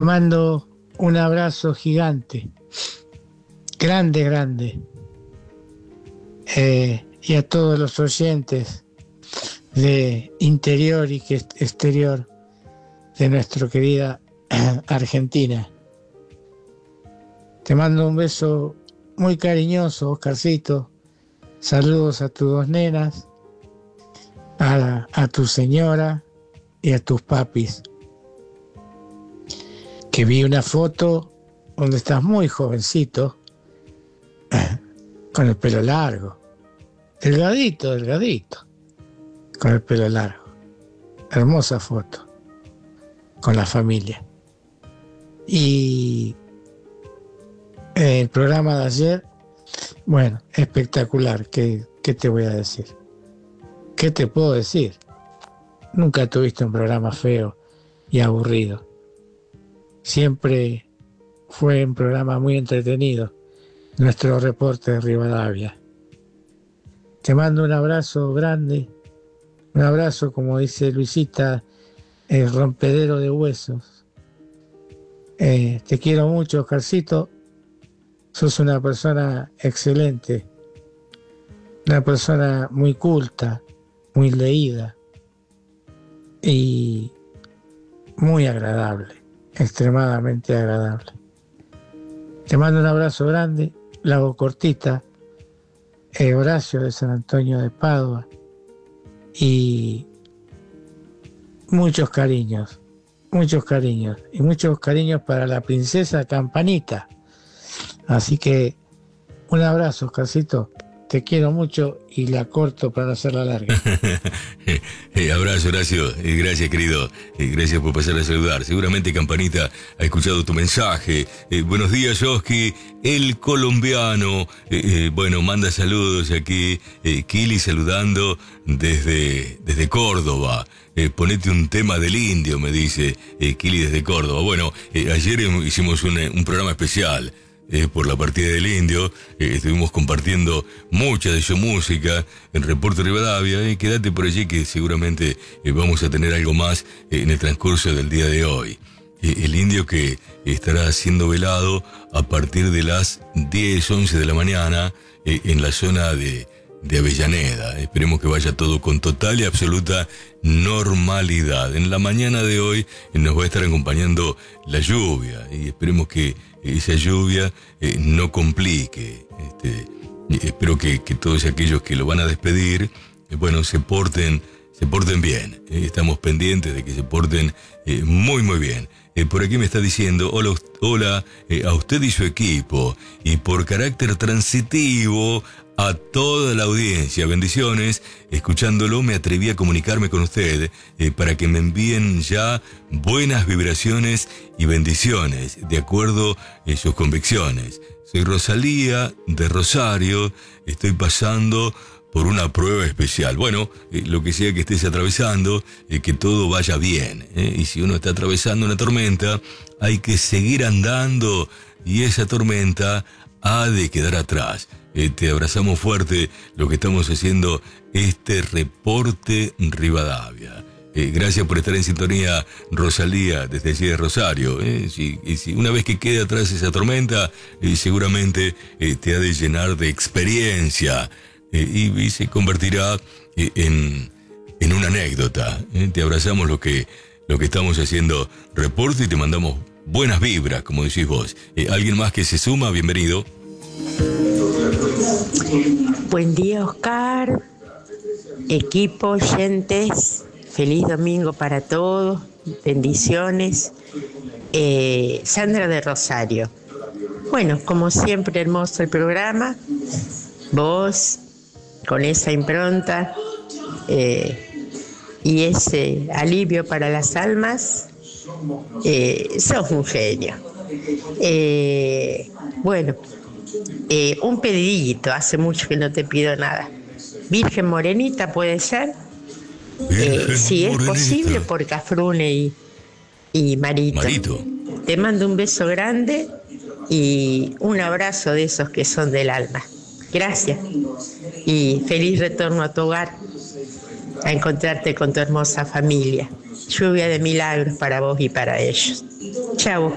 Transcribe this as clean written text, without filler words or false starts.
mando un abrazo gigante, grande, grande, y a todos los oyentes de interior y exterior de nuestra querida Argentina. Te mando un beso muy cariñoso, Oscarcito. Saludos a tus dos nenas, a tu señora y a tus papis. Que vi una foto donde estás muy jovencito, con el pelo largo, delgadito, con el pelo largo. Hermosa foto, con la familia. Y el programa de ayer, bueno, espectacular. ¿Qué te voy a decir? ¿Qué te puedo decir? Nunca tuviste un programa feo y aburrido. Siempre fue un programa muy entretenido, nuestro reporte de Rivadavia. Te mando un abrazo grande, un abrazo, como dice Luisita, el rompedero de huesos. Te quiero mucho, Oscarcito. Sos una persona excelente, una persona muy culta, muy leída y muy agradable, extremadamente agradable. Te mando un abrazo grande, la voz cortita, Horacio de San Antonio de Padua, y muchos cariños y muchos cariños para la princesa Campanita. Así que un abrazo, Oscarcito. Te quiero mucho y la corto para no hacerla larga. Abrazo, Horacio. Gracias, querido. Gracias por pasar a saludar. Seguramente Campanita ha escuchado tu mensaje. Buenos días, Oski. El colombiano. Bueno, manda saludos aquí. Kili saludando desde Córdoba. Ponete un tema del indio, me dice Kili desde Córdoba. Bueno, ayer hicimos un programa especial. Por la partida del indio, estuvimos compartiendo mucha de su música en Reporte Rivadavia. Quédate por allí que seguramente vamos a tener algo más en el transcurso del día de hoy. El indio que estará siendo velado a partir de las 10, 11 de la mañana en la zona de Avellaneda. Esperemos que vaya todo con total y absoluta normalidad. En la mañana de hoy nos va a estar acompañando la lluvia y esperemos que esa lluvia no complique. Espero que todos aquellos que lo van a despedir, bueno, se porten bien. Estamos pendientes de que se porten muy, muy bien. Por aquí me está diciendo, hola a usted y su equipo, y por carácter transitivo a toda la audiencia, bendiciones. Escuchándolo me atreví a comunicarme con usted para que me envíen ya buenas vibraciones y bendiciones, de acuerdo a sus convicciones. Soy Rosalía de Rosario, estoy pasando por una prueba especial. Bueno, lo que sea que estés atravesando, que todo vaya bien. Y si uno está atravesando una tormenta, hay que seguir andando y esa tormenta ha de quedar atrás. Te abrazamos fuerte lo que estamos haciendo este reporte Rivadavia. Gracias por estar en sintonía, Rosalía, desde allí de Rosario. Si una vez que quede atrás esa tormenta, seguramente te ha de llenar de experiencia y se convertirá en una anécdota. Te abrazamos lo que estamos haciendo reporte y te mandamos buenas vibras, como decís vos. ¿Alguien más que se suma? Bienvenido. Buen día, Oscar, equipo, oyentes, feliz domingo para todos, bendiciones. Sandra de Rosario. Bueno, como siempre, hermoso el programa, vos con esa impronta y ese alivio para las almas, sos un genio. Bueno, un pedidito, hace mucho que no te pido nada. Virgen Morenita, ¿puede ser? Si es posible, por Cafrune y Marito. Te mando un beso grande y un abrazo de esos que son del alma. Gracias y feliz retorno a tu hogar, a encontrarte con tu hermosa familia. Lluvia de milagros para vos y para ellos. Chau.